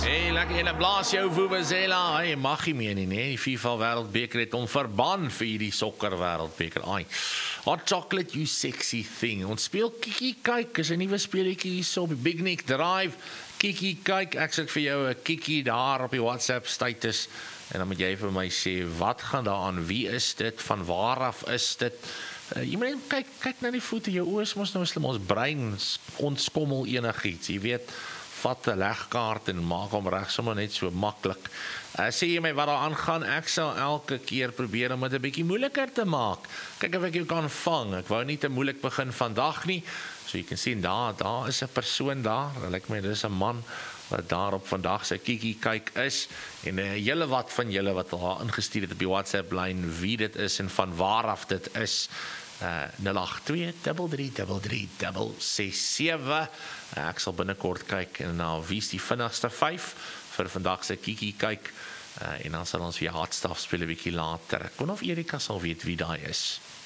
Hey, lekker ene blaas jou Vuvuzela. Hey, mag nie meer nie, die FIFA wêreldbeker het hom verban vir hierdie sokker wêreldbeker. Ai. Hot chocolate, you sexy thing. Ons speel Kiki Kyk, is 'n nuwe speletjie hierso op die Big Nick Drive. Kiki Kyk, ek sit vir jou 'n Kiki daar op die WhatsApp status en dan moet jy vir my sê wat gaan daaraan, wie is dit, van waar af is dit? Jy moet kyk na die voete, jou oë is mos nou slim, ons brein ontskommel enigiets, jy weet. Vat 'n legkaart en maak hom reg sommer net so maklik. Sê jy my wat daar aangaan, ek sal elke keer probeer om dit 'n bietjie moeiliker te maak. Kyk of ek jou kan vang. Ek wou nie te moeilik begin vandag nie. So jy kan sien daar is 'n persoon daar. Lyk my dis 'n man wat daar op vandag sy Kiki Kyk is en 'n hele wat van julle wat al ingestuur het op die WhatsApp lyn wie dit is en van waar af dit is. 082-333-667. Ek sal binnekort kyk en na wie is die vinnigste 5 vir vandag se Kiki Kyk en dan sal ons weer hardstaf speel 'n bietjie later. Ek kon of Erika sal weet wie daai is.